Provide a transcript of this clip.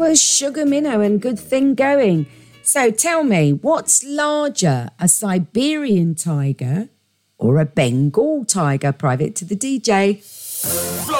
was Sugar Minnow and Good Thing Going. So tell me, what's larger, a Siberian tiger or a Bengal tiger? Private to the DJ.